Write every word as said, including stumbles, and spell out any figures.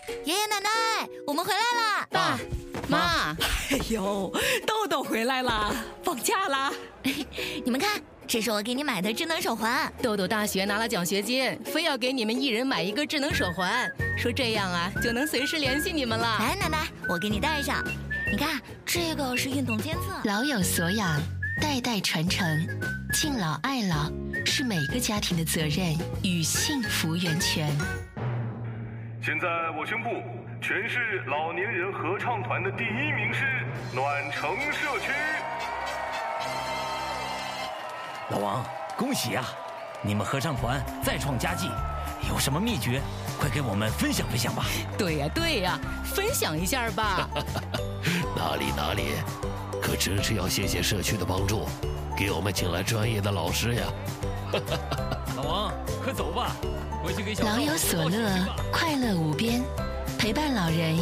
爷爷奶奶，我们回来啦！ 爸妈，哎呦，豆豆回来啦，放假啦！ 你们看，这是我给你买的智能手环。 豆豆大学拿了奖学金，非要给你们一人买一个智能手环，说这样啊就能随时联系你们了。 来，奶奶，我给你戴上。你看，这个是运动监测。 老有所养，代代传承，敬老爱老是每个家庭的责任与幸福源泉。 现在我宣布，全市老年人合唱团的第一名是暖城社区。 老王，恭喜啊！你们合唱团再创佳绩，有什么秘诀？快给我们分享分享吧。 对呀对呀，分享一下吧。 哪里哪里，可真是要谢谢社区的帮助，给我们请来专业的老师呀。 老王，快走吧，回去给小老有所乐，快乐无